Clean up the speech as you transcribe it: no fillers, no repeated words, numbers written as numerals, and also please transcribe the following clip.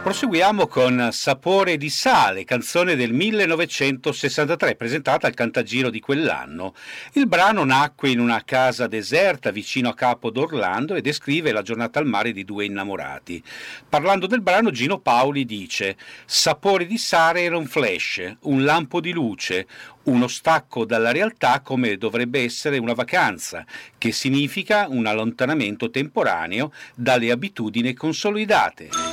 Proseguiamo con Sapore di sale, canzone del 1963, presentata al Cantagiro di quell'anno. Il brano nacque in una casa deserta vicino a Capo d'Orlando e descrive la giornata al mare di due innamorati. Parlando del brano, Gino Paoli dice: Sapore di sale era un flash, un lampo di luce, uno stacco dalla realtà come dovrebbe essere una vacanza, che significa un allontanamento temporaneo dalle abitudini consolidate.